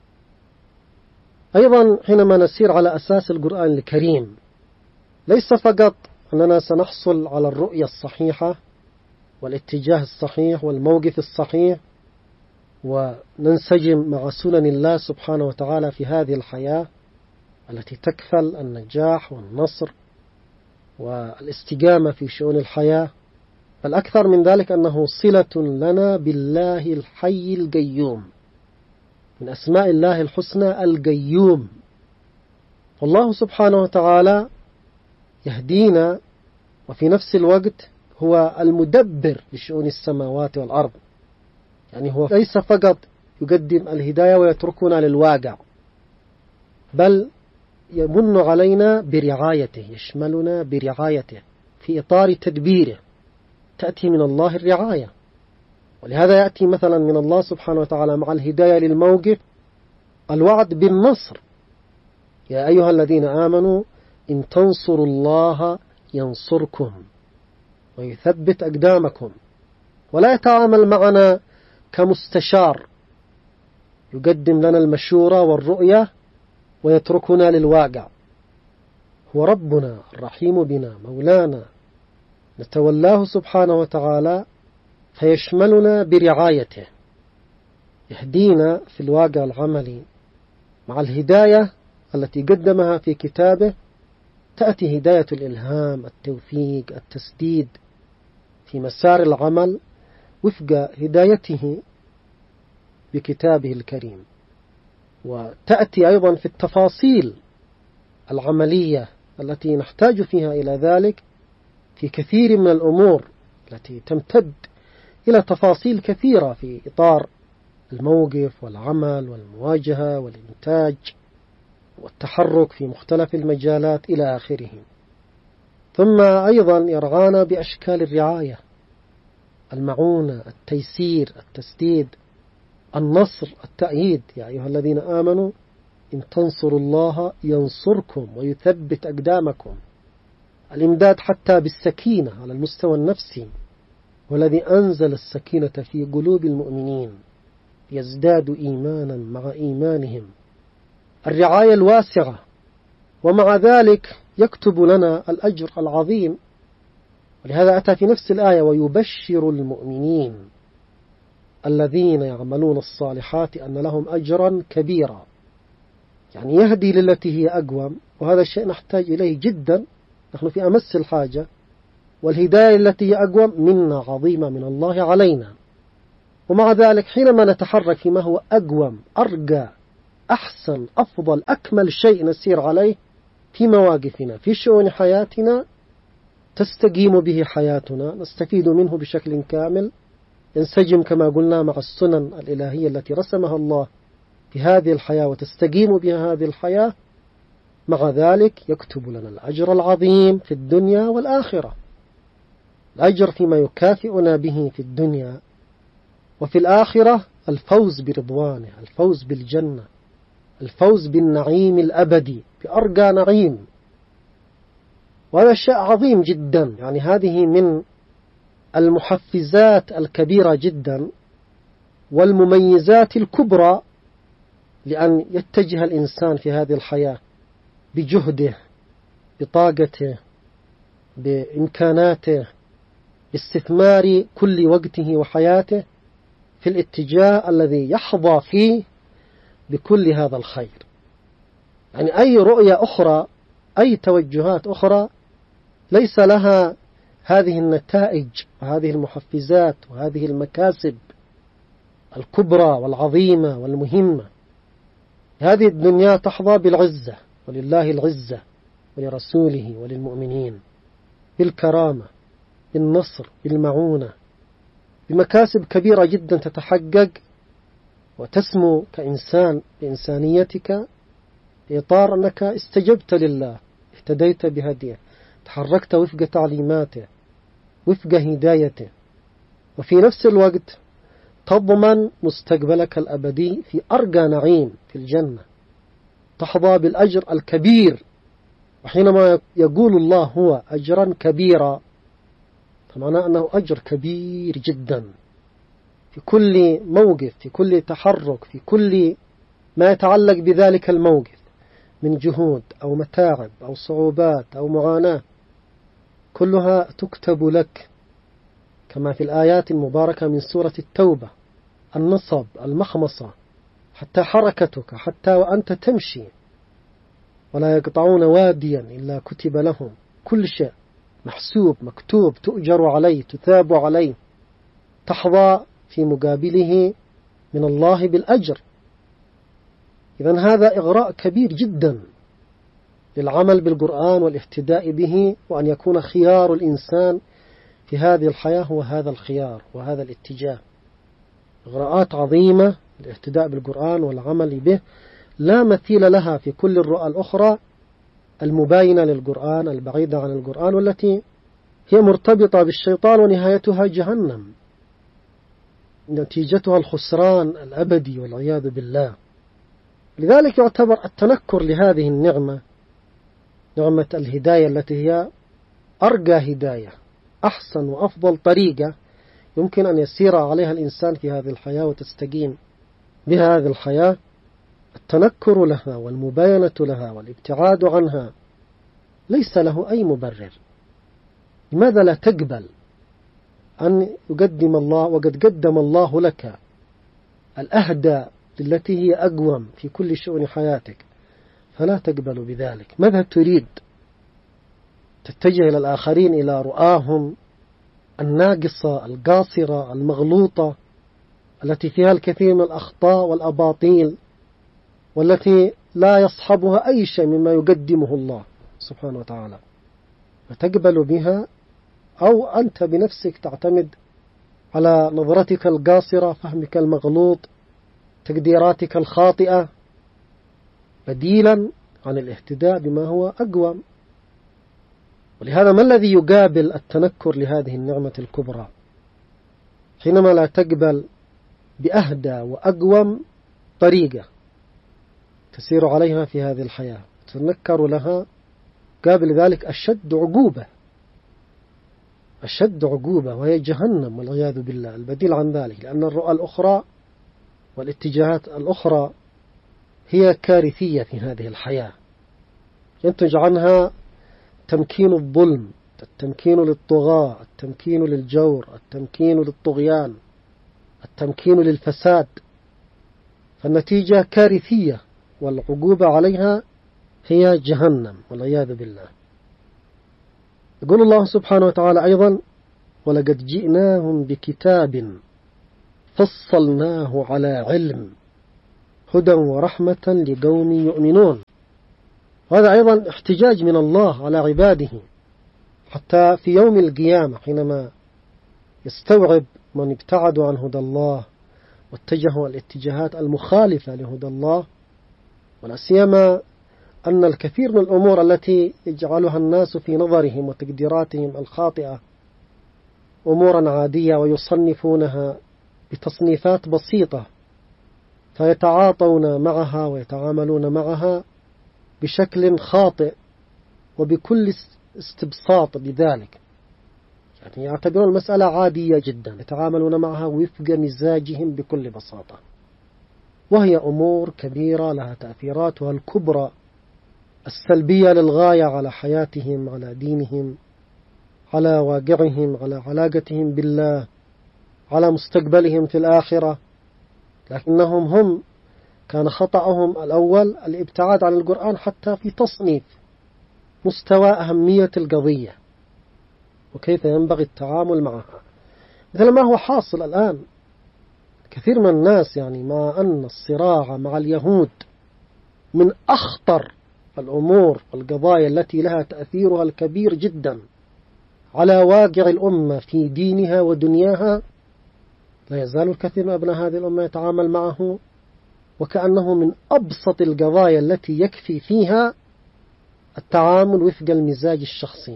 أيضا حينما نسير على أساس القرآن الكريم، ليس فقط أننا سنحصل على الرؤية الصحيحة والاتجاه الصحيح والموقف الصحيح وننسجم مع سنن الله سبحانه وتعالى في هذه الحياة التي تكفل النجاح والنصر والاستقامة في شؤون الحياة، بل أكثر من ذلك أنه صلة لنا بالله الحي القيوم، من أسماء الله الحسنى القيوم. والله سبحانه وتعالى يهدينا وفي نفس الوقت هو المدبر لشؤون السماوات والأرض، يعني هو ليس فقط يقدم الهداية ويتركنا للواقع، بل يمن علينا برعايته، يشملنا برعايته في إطار تدبيره. تأتي من الله الرعاية، ولهذا يأتي مثلا من الله سبحانه وتعالى مع الهداية للموقف الوعد بالنصر: يا أيها الذين آمنوا إن تنصروا الله ينصركم ويثبت أقدامكم. ولا يتعامل معنا كمستشار يقدم لنا المشورة والرؤية ويتركنا للواقع. هو ربنا الرحيم بنا، مولانا، نتولاه سبحانه وتعالى فيشملنا برعايته، يهدينا في الواقع العملي مع الهداية التي قدمها في كتابه. تأتي هداية الإلهام، التوفيق، التسديد في مسار العمل وفق هدايته بكتابه الكريم. وتأتي أيضا في التفاصيل العملية التي نحتاج فيها إلى ذلك في كثير من الأمور التي تمتد إلى تفاصيل كثيرة في إطار الموقف والعمل والمواجهة والإنتاج والتحرك في مختلف المجالات إلى آخره. ثم أيضا يرعانا بأشكال الرعاية: المعونة، التيسير، التسديد، النصر، التأييد. يا أيها الذين آمنوا إن تنصروا الله ينصركم ويثبت أقدامكم. الإمداد حتى بالسكينة على المستوى النفسي، والذي أنزل السكينة في قلوب المؤمنين يزداد إيمانا مع إيمانهم. الرعاية الواسعة، ومع ذلك يكتب لنا الأجر العظيم. ولهذا أتى في نفس الآية: ويبشر المؤمنين الذين يعملون الصالحات أن لهم أجرا كبيرا. يعني يهدي للتي هي أقوم، وهذا الشيء نحتاج إليه جدا نحن في أمس الحاجة، والهداية التي هي أقوى منة عظيمة من الله علينا. ومع ذلك حينما نتحرك فيما هو أقوم، أرقى، أحسن، أفضل، أكمل شيء نسير عليه في مواقفنا في شؤون حياتنا، تستقيم به حياتنا، نستفيد منه بشكل كامل، ينسجم كما قلنا مع السنن الإلهية التي رسمها الله في هذه الحياة وتستقيم بها هذه الحياة. مع ذلك يكتب لنا الأجر العظيم في الدنيا والآخرة، الأجر فيما يكافئنا به في الدنيا، وفي الآخرة الفوز برضوانه، الفوز بالجنة، الفوز بالنعيم الأبدي بأرقى نعيم. وهذا شيء عظيم جدا، يعني هذه من المحفزات الكبيرة جدا والمميزات الكبرى لأن يتجه الإنسان في هذه الحياة بجهده، بطاقته، بإمكاناته، باستثمار كل وقته وحياته في الاتجاه الذي يحظى فيه بكل هذا الخير. يعني أي رؤية أخرى، أي توجهات أخرى ليس لها هذه النتائج وهذه المحفزات وهذه المكاسب الكبرى والعظيمة والمهمة. هذه الدنيا تحظى بالعزة، ولله العزة ولرسوله وللمؤمنين، بالكرامة، بالنصر، بالمعونة، بمكاسب كبيرة جدا تتحقق وتسمو كإنسان بإنسانيتك في إطار أنك استجبت لله، اهتديت بهديه، تحركت وفق تعليماته، وفق هدايته، وفي نفس الوقت تضمن مستقبلك الأبدي في أرقى نعيم في الجنة، تحظى بالأجر الكبير. وحينما يقول الله هو أجرا كبيرا فمعناه أنه أجر كبير جدا في كل موقف، في كل تحرك، في كل ما يتعلق بذلك الموقف من جهود أو متاعب أو صعوبات أو معاناة، كلها تكتب لك كما في الآيات المباركة من سورة التوبة، النصب، المخمصة، حتى حركتك، حتى وأنت تمشي، ولا يقطعون واديا إلا كتب لهم، كل شيء محسوب مكتوب، تؤجر عليه، تثاب عليه، تحظى في مقابله من الله بالأجر. إذن هذا إغراء كبير جدا للعمل بالقرآن والاهتداء به، وأن يكون خيار الإنسان في هذه الحياة هو هذا الخيار وهذا الاتجاه. إغراءات عظيمة الاهتداء بالقرآن والعمل به لا مثيل لها في كل الرؤى الأخرى المباينة للقرآن، البعيدة عن القرآن، والتي هي مرتبطة بالشيطان ونهايتها جهنم، نتيجتها الخسران الأبدي والعياذ بالله. لذلك يعتبر التنكر لهذه النعمة، نعمة الهداية التي هي أرقى هداية، أحسن وأفضل طريقة يمكن أن يسير عليها الإنسان في هذه الحياة وتستقيم بها هذه الحياة، التنكر لها والمباينة لها والابتعاد عنها ليس له أي مبرر. لماذا لا تقبل أن يقدم الله، وقد قدم الله لك الأهدى التي هي أقوم في كل شؤون حياتك، فلا تقبل بذلك؟ ماذا تريد؟ تتجه إلى الآخرين إلى رؤاهم الناقصة القاصرة المغلوطة التي فيها الكثير من الأخطاء والأباطيل، والتي لا يصحبها أي شيء مما يقدمه الله سبحانه وتعالى، فتقبل بها، أو أنت بنفسك تعتمد على نظرتك القاصرة، فهمك المغلوط، تقديراتك الخاطئة، بديلا عن الاهتداء بما هو أقوم. ولهذا ما الذي يقابل التنكر لهذه النعمة الكبرى؟ حينما لا تقبل بأهدى وأقوم طريقة تسير عليها في هذه الحياة، تنكر لها، قابل ذلك أشد عقوبة، أشد عقوبة، وهي جهنم والعياذ بالله. البديل عن ذلك لأن الرؤى الأخرى والاتجاهات الأخرى هي كارثية في هذه الحياة، ينتج عنها تمكين الظلم، التمكين للطغاة، التمكين للجور، التمكين للطغيان، التمكين للفساد، فالنتيجة كارثية، والعقوبة عليها هي جهنم والعياذ بالله. يقول الله سبحانه وتعالى أيضا: ولقد جئناهم بكتاب فصلناه على علم هدى ورحمة لقوم يؤمنون. وهذا أيضا احتجاج من الله على عباده، حتى في يوم القيامة حينما يستوعب من ابتعدوا عن هدى الله واتجهوا الاتجاهات المخالفة لهدى الله، ولا سيما أن الكثير من الأمور التي يجعلها الناس في نظرهم وتقديراتهم الخاطئة أمورا عادية ويصنفونها بتصنيفات بسيطة، فيتعاطون معها ويتعاملون معها بشكل خاطئ وبكل استبساط بذلك، يعني يعتبرون المسألة عادية جدا، يتعاملون معها وفق مزاجهم بكل بساطة، وهي أمور كبيرة لها تأثيراتها الكبرى السلبية للغاية على حياتهم، على دينهم، على واقعهم، على علاقتهم بالله، على مستقبلهم في الآخرة. لكنهم هم كان خطأهم الأول الابتعاد عن القرآن حتى في تصنيف مستوى أهمية القضية وكيف ينبغي التعامل معها، مثل ما هو حاصل الآن. كثير من الناس يعني مع أن الصراع مع اليهود من أخطر الأمور والقضايا التي لها تأثيرها الكبير جدا على واقع الأمة في دينها ودنياها، لا يزال الكثير من أبناء هذه الأمة يتعامل معه وكأنه من أبسط القضايا التي يكفي فيها التعامل وفق المزاج الشخصي،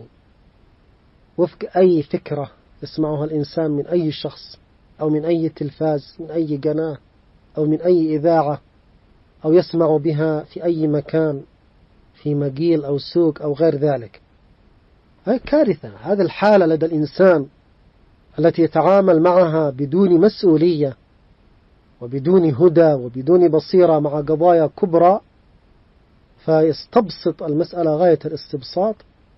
وفق أي فكرة يسمعها الإنسان من أي شخص أو من أي تلفاز، من أي قناة أو من أي إذاعة، أو يسمع بها في أي مكان في مقيل أو سوق أو غير ذلك. هذه كارثة. هذا الحالة لدى الإنسان التي يتعامل معها بدون مسؤولية وبدون هدى وبدون بصيرة مع قضايا كبرى، فيستبسط المسألة غاية الاستبساط،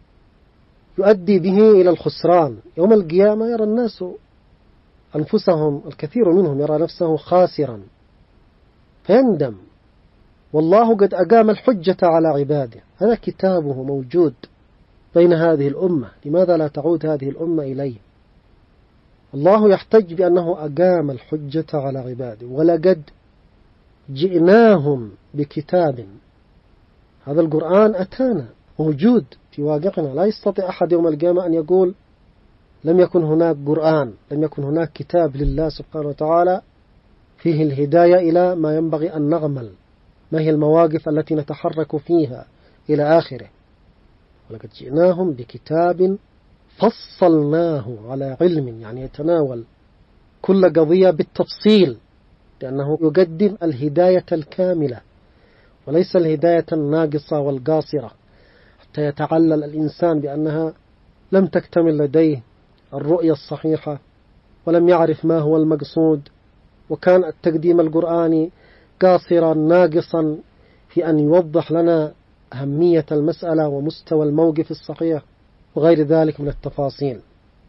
يؤدي به إلى الخسران. يوم القيامة يرى الناس أنفسهم، الكثير منهم يرى نفسه خاسرا فيندم. والله قد أقام الحجة على عباده، هذا كتابه موجود بين هذه الأمة، لماذا لا تعود هذه الأمة إليه؟ الله يحتج بأنه أقام الحجة على عباده. ولقد جئناهم بكتاب، هذا القرآن أتانا موجود في واقعنا. لا يستطيع أحد يوم القيامة أن يقول لم يكن هناك قرآن، لم يكن هناك كتاب لله سبحانه وتعالى فيه الهداية إلى ما ينبغي أن نعمل، ما هي المواقف التي نتحرك فيها إلى آخره. ولقد جئناهم بكتاب فصلناه على علم، يعني يتناول كل قضية بالتفصيل، لأنه يقدم الهداية الكاملة وليس الهداية الناقصة والقاصرة، حتى يتعلل الإنسان بأنها لم تكتمل لديه الرؤية الصحيحة ولم يعرف ما هو المقصود، وكان التقديم القرآني قاصرا ناقصا في أن يوضح لنا أهمية المسألة ومستوى الموقف الصحيح وغير ذلك من التفاصيل،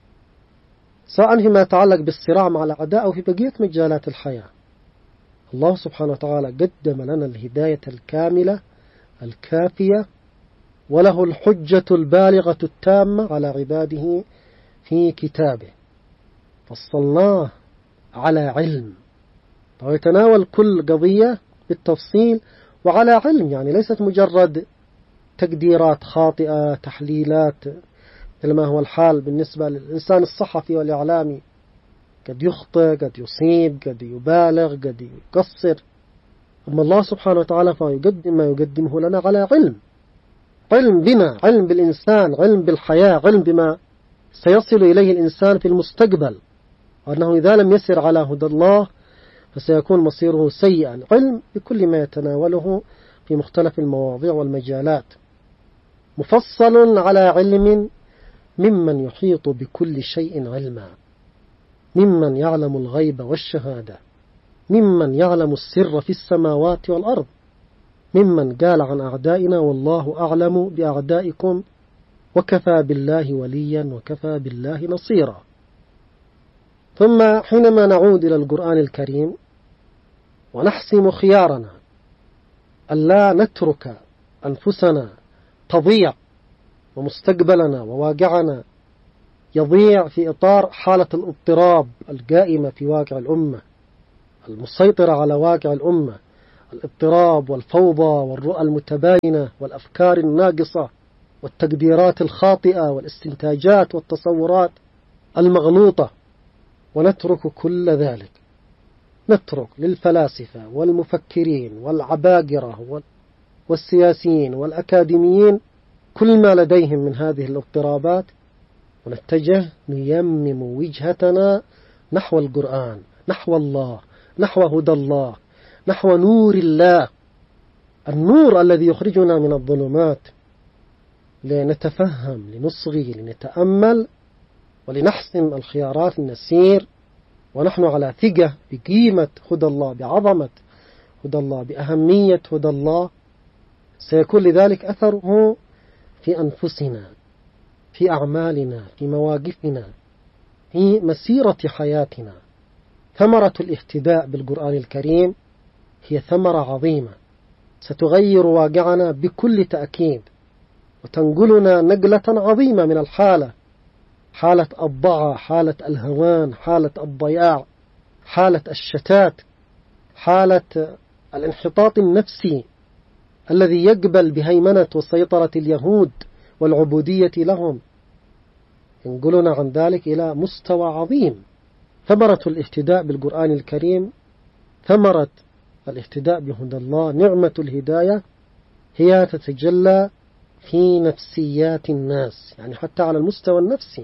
سواء فيما يتعلق بالصراع مع الأعداء أو في بقية مجالات الحياة. الله سبحانه وتعالى قدم لنا الهداية الكاملة الكافية، وله الحجة البالغة التامة على عباده في كتابه، فصلناه على علم، ويتناول كل قضية بالتفصيل وعلى علم، يعني ليست مجرد تقديرات خاطئة، تحليلات، لما هو الحال بالنسبة للإنسان الصحفي والإعلامي، قد يخطئ، قد يصيب، قد يبالغ، قد يقصر. أما الله سبحانه وتعالى فيقدم ما يقدمه لنا على علم، علم بنا، علم بالإنسان، علم بالحياة، علم بما سيصل إليه الإنسان في المستقبل، وأنه إذا لم يسر على هدى الله فسيكون مصيره سيئا، علم بكل ما يتناوله في مختلف المواضيع والمجالات، مفصل على علم ممن يحيط بكل شيء علما، ممن يعلم الغيب والشهادة، ممن يعلم السر في السماوات والأرض، ممن قال عن أعدائنا والله أعلم بأعدائكم وكفى بالله وليا وكفى بالله نصيرا. ثم حينما نعود إلى القرآن الكريم ونحسم خيارنا ألا نترك أنفسنا تضيع ومستقبلنا وواقعنا يضيع في إطار حالة الاضطراب القائمة في واقع الأمة، المسيطرة على واقع الأمة، الاضطراب والفوضى والرؤى المتباينة والأفكار الناقصة والتقديرات الخاطئة والاستنتاجات والتصورات المغلوطة، ونترك كل ذلك، نترك للفلاسفة والمفكرين والعباقرة والسياسيين والأكاديميين كل ما لديهم من هذه الاضطرابات، ونتجه نيمم وجهتنا نحو القرآن، نحو الله، نحو هدى الله، نحو نور الله، النور الذي يخرجنا من الظلمات، لنتفهم، لنصغي، لنتأمل، ولنحسم الخيارات، نسير ونحن على ثقة بقيمة هدى الله، بعظمة هدى الله، بأهمية هدى الله. سيكون لذلك أثره في أنفسنا، في أعمالنا، في مواقفنا، في مسيرة حياتنا. ثمرة الاهتداء بالقرآن الكريم هي ثمرة عظيمة ستغير واقعنا بكل تأكيد، وتنقلنا نقلة عظيمة من الحالة، حالة الضعف، حالة الهوان، حالة الضياع، حالة الشتات، حالة الانحطاط النفسي الذي يقبل بهيمنة وسيطرة اليهود والعبودية لهم، ينقلنا عن ذلك إلى مستوى عظيم. ثمرة الاهتداء بالقرآن الكريم، ثمرة الاهتداء بهدى الله، نعمة الهداية، هي تتجلى في نفسيات الناس، يعني حتى على المستوى النفسي.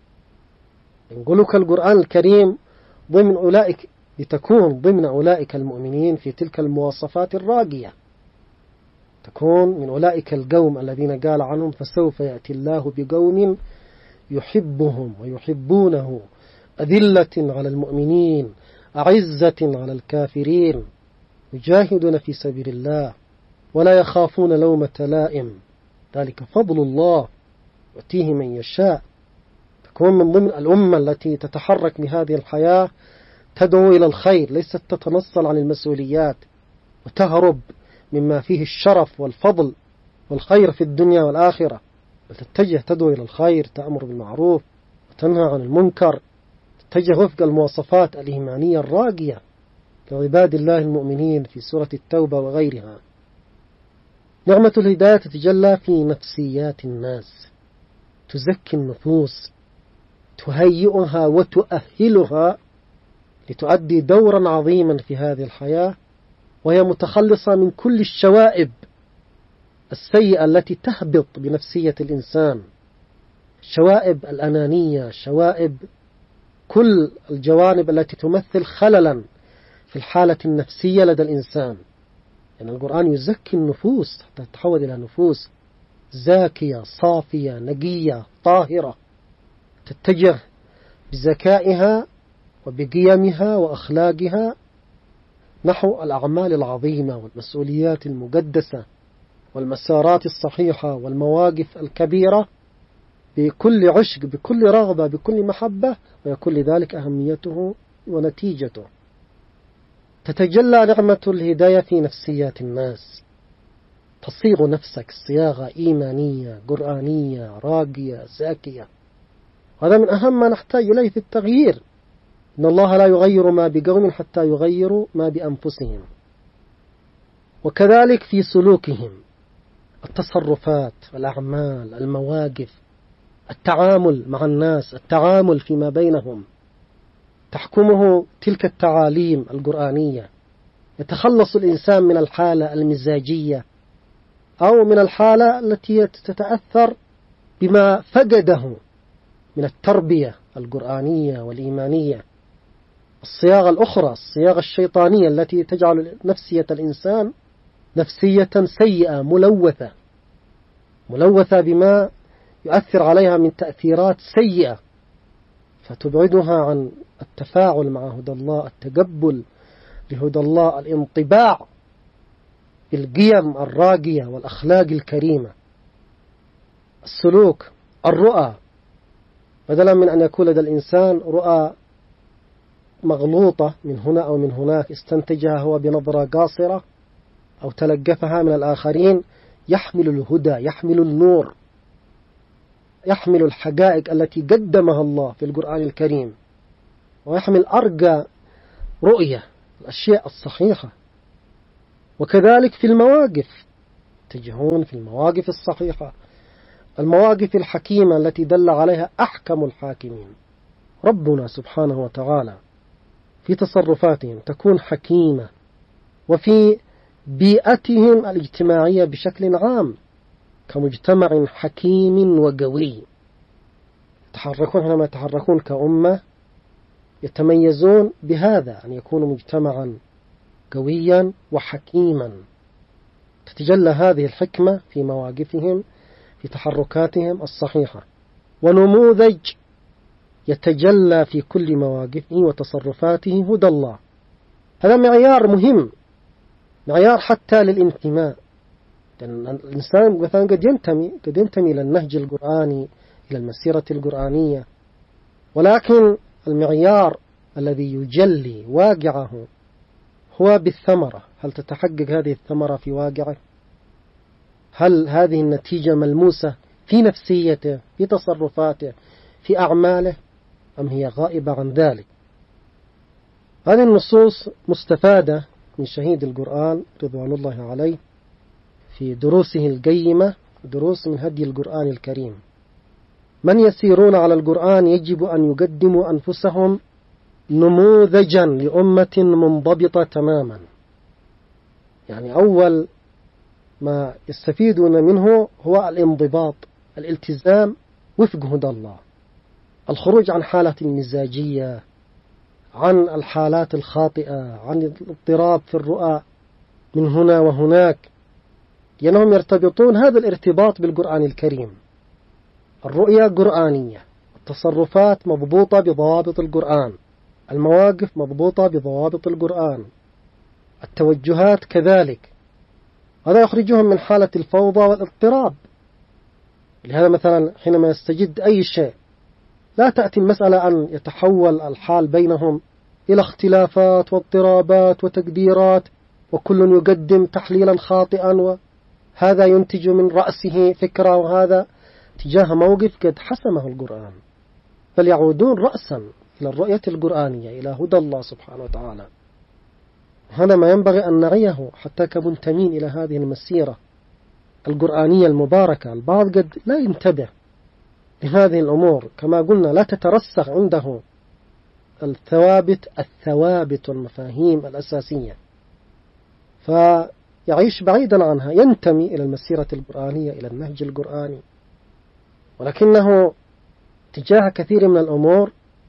ينقلك القرآن الكريم ضمن أولئك، لتكون ضمن أولئك المؤمنين في تلك المواصفات الراقية، تكون من أولئك القوم الذين قال عنهم فسوف يأتي الله بقوم يحبهم ويحبونه أذلة على المؤمنين أعزة على الكافرين يجاهدون في سبيل الله ولا يخافون لومة لائم، ذلك فضل الله يؤتيه من يشاء. تكون من ضمن الأمة التي تتحرك بهذه الحياة، تدعو إلى الخير، ليست تتنصل عن المسؤوليات وتهرب مما فيه الشرف والفضل والخير في الدنيا والآخرة، بل تتجه تدعو إلى الخير، تأمر بالمعروف وتنهى عن المنكر، تتجه وفق المواصفات الإيمانية الراقية لعباد الله المؤمنين في سورة التوبة وغيرها. نعمة الهداية تتجلى في نفسيات الناس، تزكي النفوس، تهيئها وتؤهلها لتؤدي دورا عظيما في هذه الحياة، وهي متخلصة من كل الشوائب السيئة التي تهبط بنفسية الإنسان، شوائب الأنانية، شوائب كل الجوانب التي تمثل خللا في الحالة النفسية لدى الإنسان. يعني القرآن يزكي النفوس حتى تتحول إلى نفوس زاكية صافية نقية طاهرة، تتجه بذكائها وبقيمها وأخلاقها نحو الأعمال العظيمة والمسؤوليات المقدسة والمسارات الصحيحة والمواقف الكبيرة بكل عشق، بكل رغبة، بكل محبة، ويكون لذلك أهميته ونتيجته. تتجلى نعمة الهداية في نفسيات الناس، تصيغ نفسك صياغة إيمانية قرآنية راقية زاكية، هذا من أهم ما نحتاج إليه في التغيير. إن الله لا يغير ما بقوم حتى يغيروا ما بأنفسهم. وكذلك في سلوكهم، التصرفات، الأعمال، المواقف، التعامل مع الناس، التعامل فيما بينهم، تحكمه تلك التعاليم القرآنية. يتخلص الإنسان من الحالة المزاجية أو من الحالة التي تتأثر بما فقده من التربية القرآنية والإيمانية. الصياغة الأخرى، الصياغة الشيطانية التي تجعل نفسية الإنسان نفسية سيئة ملوثة، ملوثة بما يؤثر عليها من تأثيرات سيئة، فتبعدها عن التفاعل مع هدى الله، التقبل لهدى الله، الانطباع بالقيم الراقية والأخلاق الكريمة. السلوك، الرؤى، بدلا من أن يكون لدى الإنسان رؤى مغلوطة من هنا أو من هناك استنتجها هو بنظرة قاصرة أو تلقفها من الآخرين، يحمل الهدى، يحمل النور، يحمل الحقائق التي قدمها الله في القرآن الكريم، ويحمل أرقى رؤية الأشياء الصحيحة. وكذلك في المواقف، تجهون في المواقف الصحيحة، المواقف الحكيمة التي دل عليها أحكم الحاكمين. ربنا سبحانه وتعالى في تصرفاتهم تكون حكيمة، وفي بيئتهم الاجتماعية بشكل عام كمجتمع حكيم وقوي. يتحركون حينما يتحركون كأمة يتميزون بهذا، أن يكونوا مجتمعا قويا وحكيما، تتجلى هذه الحكمة في مواقفهم، في تحركاتهم الصحيحة، ونموذج يتجلى في كل مواقفه وتصرفاته هدى الله. هذا معيار مهم، معيار حتى للانتماء، لأن الإنسان مثلا قد ينتمي قد ينتمي إلى النهج القرآني، إلى المسيرة القرآنية، ولكن المعيار الذي يجلي واقعه هو بالثمرة. هل تتحقق هذه الثمرة في واقعه؟ هل هذه النتيجة ملموسة في نفسيته، في تصرفاته، في أعماله، أم هي غائبة عن ذلك؟ هذه النصوص مستفادة من شهيد القرآن رضوان الله عليه في دروسه القيمة، دروس من هدي القرآن الكريم. من يسيرون على القرآن يجب أن يقدموا أنفسهم نموذجا لأمة منضبطة تماما. يعني أول ما يستفيدون منه هو الانضباط، الالتزام وفق هدى الله، الخروج عن حالة المزاجية، عن الحالات الخاطئة، عن الاضطراب في الرؤى من هنا وهناك، لأنهم يرتبطون هذا الارتباط بالقرآن الكريم. الرؤية قرآنية، التصرفات مضبوطة بضوابط القرآن، المواقف مضبوطة بضوابط القرآن، التوجهات كذلك. هذا يخرجهم من حالة الفوضى والاضطراب. لهذا مثلا حينما يستجد أي شيء لا تأتي المسألة أن يتحول الحال بينهم إلى اختلافات واضطرابات وتقديرات، وكل يقدم تحليلا خاطئا، وهذا ينتج من رأسه فكرة وهذا تجاه موقف قد حسمه القرآن. بل يعودون رأسا إلى الرؤية القرآنية، إلى هدى الله سبحانه وتعالى. هذا ما ينبغي أن نعيه حتى كمنتمين إلى هذه المسيرة القرآنية المباركة. البعض قد لا ينتبه لهذه الأمور، كما قلنا لا تترسخ عنده الثوابت الثوابت والمفاهيم الأساسية، فيعيش بعيدا عنها، ينتمي إلى المسيرة القرآنية، إلى النهج القرآني، ولكنه تجاه كثير من الأمور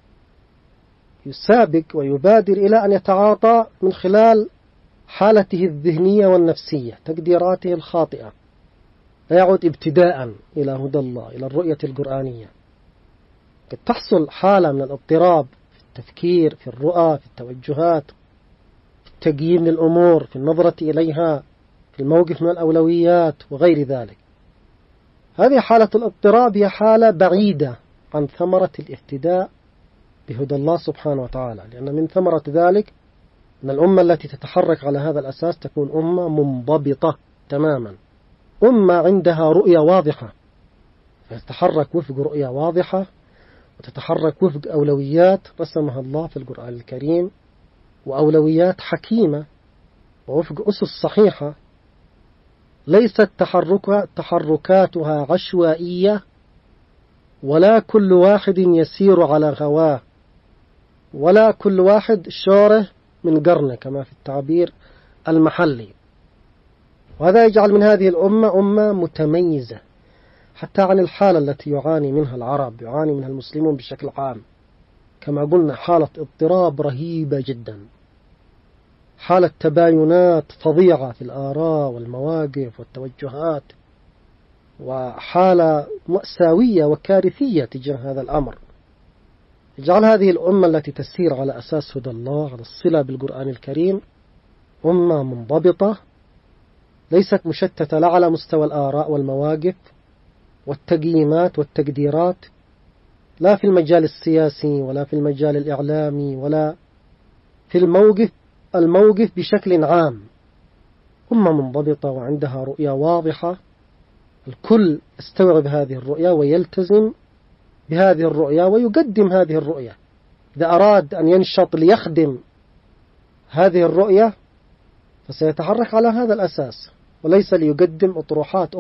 يسابق ويبادر إلى أن يتعاطى من خلال حالته الذهنية والنفسية، تقديراته الخاطئة، لا يعود ابتداء إلى هدى الله، إلى الرؤية القرآنية. قد تحصل حالة من الاضطراب في التفكير، في الرؤى، في التوجهات، في التقييم للأمور، في النظرة إليها، في الموقف من الأولويات وغير ذلك. هذه حالة الاضطراب هي حالة بعيدة عن ثمرة الاهتداء بهدى الله سبحانه وتعالى، لأن من ثمرة ذلك أن الأمة التي تتحرك على هذا الأساس تكون أمة منضبطة تماما، أمة عندها رؤية واضحة، فتتحرك وفق رؤية واضحة، وتتحرك وفق أولويات رسمها الله في القرآن الكريم، وأولويات حكيمة ووفق أسس صحيحة، ليست تحركها تحركاتها عشوائية، ولا كل واحد يسير على هواه، ولا كل واحد شوره من قرنه كما في التعبير المحلي. وهذا يجعل من هذه الأمة أمة متميزة حتى عن الحالة التي يعاني منها العرب، يعاني منها المسلمون بشكل عام. كما قلنا حالة اضطراب رهيبة جدا، حالة تباينات فظيعة في الآراء والمواقف والتوجهات، وحالة مأساوية وكارثية تجاه هذا الأمر. يجعل هذه الأمة التي تسير على أساس هدى الله، على الصلة بالقرآن الكريم، أمة منضبطة، ليست مشتتة لا على مستوى الآراء والمواقف والتقييمات والتقديرات، لا في المجال السياسي ولا في المجال الإعلامي ولا في الموقف الموقف بشكل عام. أمة منضبطة وعندها رؤية واضحة الكل يستوعب هذه الرؤية ويلتزم بهذه الرؤية ويقدم هذه الرؤية. إذا أراد أن ينشط ليخدم هذه الرؤية فسيتحرك على هذا الأساس، وليس ليقدم أطروحات